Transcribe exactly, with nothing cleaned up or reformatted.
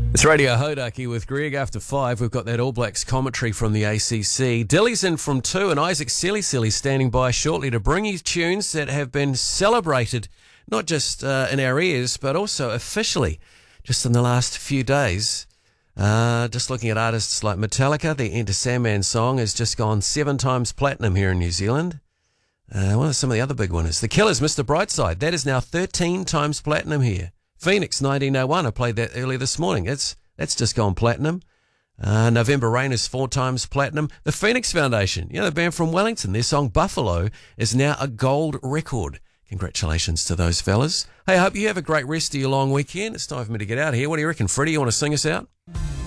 It's Radio Hodaki with Greg after five. We've got that All Blacks commentary from the A C C. Dilly's in from two, and Isaac Silly Silly standing by shortly to bring you tunes that have been celebrated, not just uh, in our ears, but also officially, just in the last few days. Uh, just looking at artists like Metallica, the Enter Sandman song has just gone seven times platinum here in New Zealand. Uh, what are some of the other big winners? The Killers, Mister Brightside, that is now thirteen times platinum here. Phoenix, nineteen oh one, I played that earlier this morning. That's that's just gone platinum. Uh, November Rain is four times platinum. The Phoenix Foundation, you know, the band from Wellington, their song Buffalo is now a gold record. Congratulations to those fellas. Hey, I hope you have a great rest of your long weekend. It's time for me to get out of here. What do you reckon, Freddie? You want to sing us out?